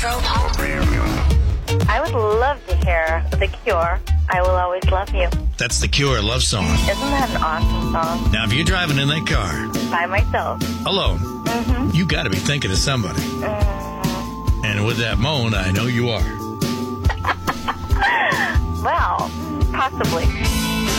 I would love to hear The Cure, I Will Always Love You. That's the Cure love song. Isn't that an awesome song? Now, if you're driving in that car, By myself. alone, you got to be thinking of somebody. And with that moan, I know you are. Well, possibly.